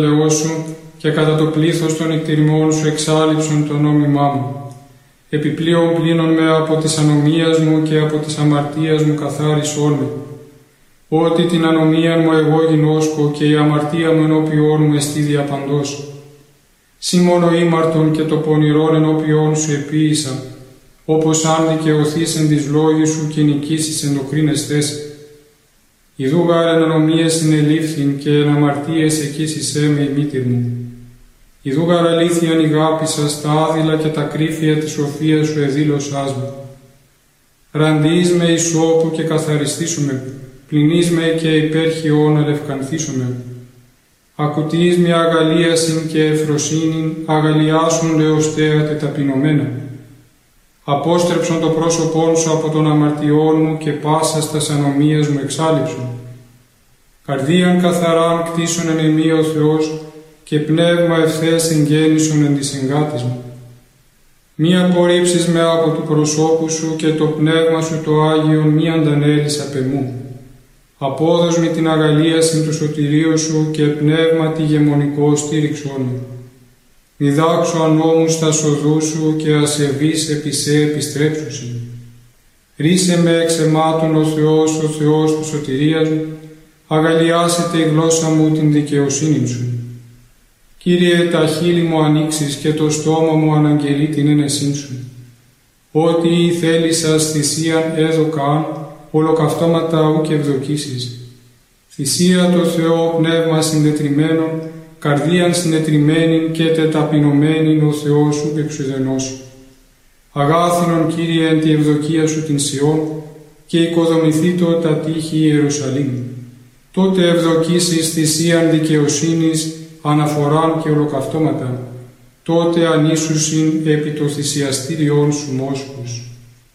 Θεό σου και κατά το πλήθος των εκτιρμών σου εξάλειψον το νόμιμά μου. Επιπλέον πλύνον με από της ανομίας μου και από της αμαρτίας μου καθάρισόν με. Ότι την ανομία μου εγώ γινώσκω και η αμαρτία μου ενώπιόν μου εστί διαπαντός. Σύ μόνο ήμαρτον και το πονηρόν ενώπιόν σου επίησα, όπως αν δικαιωθείς εν της λόγης σου και νικήσεις εν το κρίνεστές. Ιδού γάρ εν ανομίες συνελήφθην και εν αμαρτίες εκείσισέ με η μήτηρ μου. Ιδού γάρ αλήθειαν ηγάπησας τα άδειλα και τα κρύφια της σοφίας σου εδήλωσάς μου. Ραντείς με ισόπου και καθαριστήσουμε, πλυνείς με και υπέρχιον αλευκανθήσουμε. Ακουτείς με αγαλίασιν και ευφροσύνην, αγαλιάσουν λεωστέα τεταπεινωμένα. Απόστρεψον το πρόσωπόν σου από των αμαρτιών μου και πάσας τας ανομίας μου εξάλειψον. Καρδίαν καθαράν κτίσον εν εμεί ο Θεός και πνεύμα ευθές εγγέννησον εν της εγκάτης μου. Μη απορρίψεις με από του προσώπου σου και το πνεύμα σου το Άγιον μη αντανέλεις απ' εμού. Απόδος με την αγαλίαση του σωτηρίου σου και πνεύματι γεμονικό στήριξόν μου. Διδάξω ανώμους τα σοδού σου και ασεβείς επί σε επιστρέψουσιν. Ρίσε με εξ αιμάτων ο Θεός του σωτηρίας μου, αγαλιάσετε η γλώσσα μου την δικαιοσύνη σου. Κύριε, τα χείλη μου ανοίξεις και το στόμα μου αναγγελεί την ένεσήν σου. Ό,τι η θέλησας θυσίαν έδωκαν, ολοκαυτώματα ου και ευδοκίσεις. Θυσία το Θεό πνεύμα συντετριμένον, καρδίαν συντετριμένην και τεταπεινωμένην ο Θεός σου εξουδενώσει. Αγάθινον Κύριε εν τη ευδοκία σου την Σιών και οικοδομηθήτω τα τείχη Ιερουσαλήμ. Τότε ευδοκίσεις θυσίαν δικαιοσύνης, αναφοράν και ολοκαυτώματα. Τότε ανήσουσιν επί το θυσιαστήριόν σου μόσχους.